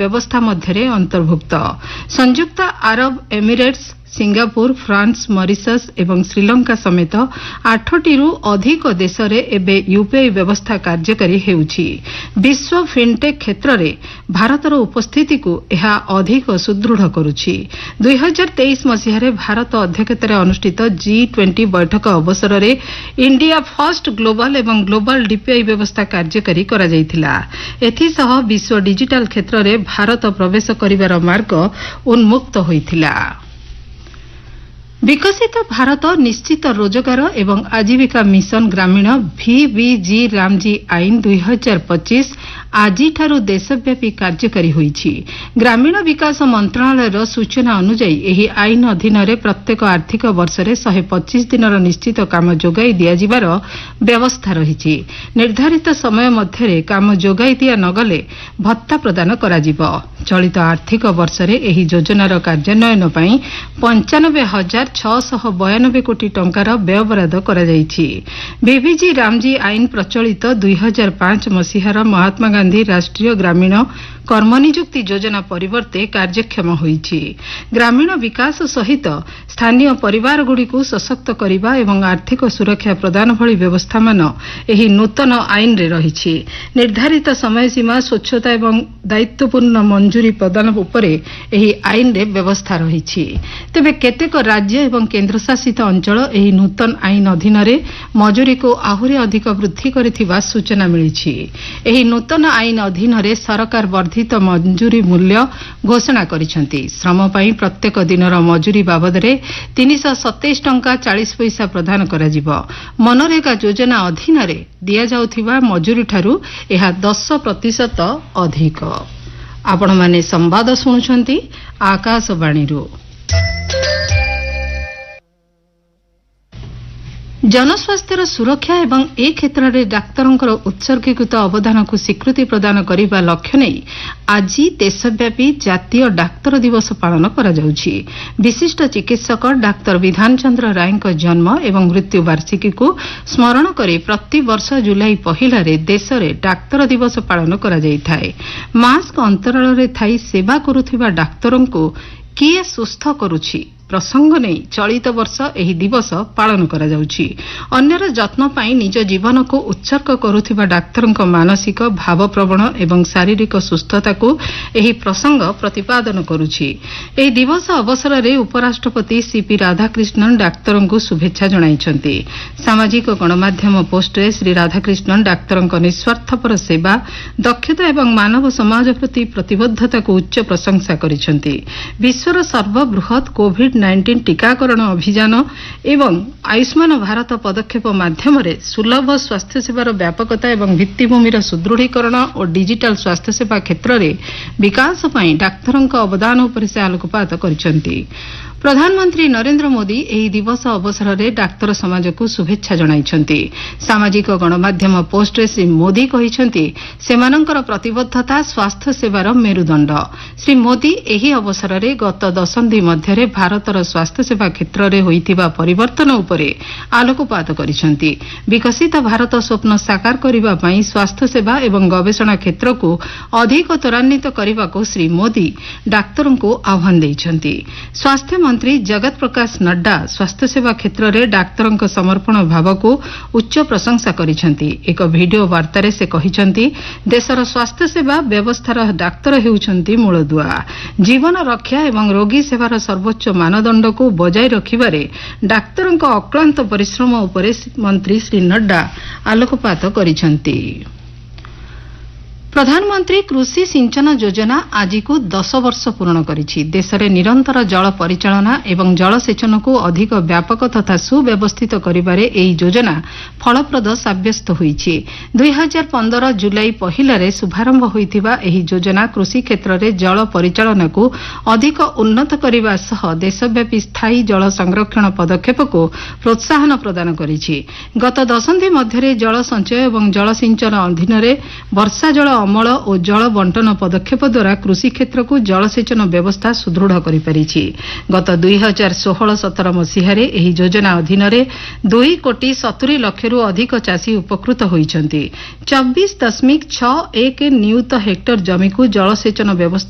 व्यवस्था मध्यरे अंतर्भुक्त। संयुक्त Arab Emirates, Singapore, France, Mauritius एवं श्रीलंका समेत 8टीरू अधिक देश रे एबे यूपीआई व्यवस्था कार्यकारी हेउछि। विश्व फिनटेक क्षेत्र रे भारतर उपस्थिति को यह अधिक सुदृढ़ करुछि। 2023 मसीह भारत अध्यक्षतार अनुष्ठित G20 बैठक अवसर रे इंडिया फर्स्ट ग्लोबल एवं ग्लोबल डीपीआई व्यवस्था कार्यकारी करा जायतिला। एथिसह विश्व डिजिटल क्षेत्र रे भारत प्रवेश करिवार मार्ग उन्मुक्त होइतिला। विकसित भारत निश्चित रोजगार एवं आजीविका मिशन ग्रामीण VBG रामजी आईन 2025 आजिठारू देशव्यापी कार्यकारी होईछि। ग्रामीण विकास मंत्रालयर सूचना अनुसार एही आईन अधीन रे प्रत्येक आर्थिक वर्ष रे 125 दिनर निश्चित काम जोगाई दिया जिबार व्यवस्था रहिछि। निर्धारित समय मध्यरे काम जोगाई दिया नगले भत्ता प्रदान कराजिबो। चलित आर्थिक वर्ष रे एही योजनार कार्यान्वयन पई 95,692 कोटी टंकार व्ययबराद करा जायछि। VBG रामजी आईन प्रचलित 2005 मसीहार महात्मा गांधी राष्ट्रीय ग्रामीण कर्मनियुक्ति योजना परिवर्ते कार्यक्षम होईछि। ग्रामीण विकास सहित स्थानीय परिवारगुड़िकु सशक्त करिबा एवं आर्थिक सुरक्षा प्रदान भली व्यवस्था मान एही नूतन आईन रे रहिछि। निर्धारित समय सीमा, स्वच्छता एवं दायित्वपूर्ण मंजूरी प्रदान उपरे एही आईन रे व्यवस्था रहिछि। तेबे केतेक राज्य एवं केन्द्रशासित अंचल एही नूतन आईन अधीन रे मजूरी को आहुरी अधिक वृद्धि करिथिबा सूचना मिलिछि। एही नूतन आईन अधीन रे सरकार वर्धित मंजूरी मूल्य घोषणा करिसेंती। श्रम पई प्रत्येक दिनर मजूरी बाबद रे 327 टंका 40 पैसा प्रदान कराजिबो। मनरेगा योजना अधीन रे दिया जाउथिबा मजूरी ठारू एहा 10% अधिक। आपण माने संवाद सुनुछंती आकाशवाणी रो। जनस्वास्थ्यर सुरक्षा एवं ए क्षेत्र में डाक्तरंकर उत्सर्गीकृत अवदान को स्वीकृति प्रदान करने लक्ष्य नहीं आज देशव्यापी जातीय डाक्तर दिवस पालन करा जाउछि। विशिष्ट चिकित्सक डाक्तर विधान चंद्र राय जन्म एवं मृत्यु वार्षिकी को स्मरण कर प्रति वर्ष जुलाई पहिला रे देश में डाक्तर दिवस पालन करा जायथाय। मास्क अंतराल रे थाई सेवा करुथिबा डाक्तरन को किए सुस्थ करुछि प्रसंग नहीं चलित वर्ष एही दिवस पालन करा जाउछि। अन्यर जत्न पाई निज जीवन को उत्सर्ग करुथिबा डाक्तरक मानसिक भावप्रवण एवं शारीरिक सुस्थता को एही प्रसंग प्रतिपादन करुछि। एही दिवस अवसर रे उपराष्ट्रपति सीपी राधाकृष्णन डाक्तरन को शुभेच्छा जणाइछन्ति। सामाजिक गणमाध्यम पोस्ट रे श्री राधाकृष्णन डाक्तरक निस्वार्थपर सेवा, दक्षता एवं मानव समाज प्रति प्रतिबद्धता को उच्च प्रशंसा करिछन्ति। विश्वर सर्वबृहत कोविड-19 टीकाकरण अभियान एवं आयुष्मान भारत पदक्षेप माध्यम सुलभ स्वास्थ्य सेवार व्यापकता एवं भित्तिभूमिर सुदृढ़ीकरण और डिजिटल स्वास्थ्य सेवा क्षेत्र में विकास पई डाक्तरंक अवदान उपर से आलोकपात करिसेंति। प्रधानमंत्री नरेंद्र मोदी एही दिवस अवसर में डाक्तर समाज को शुभेच्छा जणाइछन्ति। सामाजिक गणमाध्यम पोस्ट रे श्री मोदी कहिछन्ति सेमानंकर प्रतिबद्धता स्वास्थ्य सेवार मेरुदंड। श्री मोदी एही अवसर में गत दशंधि मध्यरे भारतर स्वास्थ्य सेवा क्षेत्र में होइतिबा परिवर्तन उपरे आलोकपात करिछन्ति। विकसित भारत स्वप्न साकार करिबा पई स्वास्थ्य सेवा एवं गवेषणा क्षेत्र को अधिक त्वरान्वित करने को श्री मोदी डाक्तरों को आह्वान दैछन्ति। स्वास्थ्य मंत्री जगत प्रकाश नड्डा स्वास्थ्य सेवा क्षेत्र में डाक्तरों समर्पण भाव को उच्च प्रशंसा करिसेंति। एक वीडियो वार्ता से कहिसेंति देशर स्वास्थ्य सेवा व्यवस्थार डाक्तर हेउछन्ति मूलदुआ। जीवन रक्षा एवं रोगी सेवार सर्वोच्च मानदंड को बजाय रखिबारे डाक्तरों अक्लांत परिश्रम उपरे मंत्री श्री नड्डा आलोकपात करिसेंति। प्रधानमंत्री कृषि सिंचन योजना आज को 10 वर्ष पूर्ण करिछि। देश में निरंतर जल परिचालना एवं जलसेचन को अधिक व्यापक तथा सुव्यवस्थित करिबारे एही योजना फलप्रद साब्यस्त होईछि। 2015 जुलाई पहिला रे शुभारंभ होइतिबा एही योजना कृषि क्षेत्र में जल परिचालना को अधिक उन्नत करिबा सह देशव्यापी स्थायी जल संरक्षण पदक्षेप को प्रोत्साहन प्रदान करिछि। गत दशंधि मध्यरे जल संचय एवं जल सिंचन अधीन रे वर्षा जल अमल और जल बंटन पदक्षेप द्वारा कृषि क्षेत्र को जलसेचन व्यवस्था सुदृढ़ करिपारिछि। गत 2016-17 मसीहारे एही योजना अधीन रे 2,70,00,000 रु अधिक चाषी उपकृत होइछन्ति। 24.61 नियुत हेक्टर जमी को जलसेचन व्यवस्था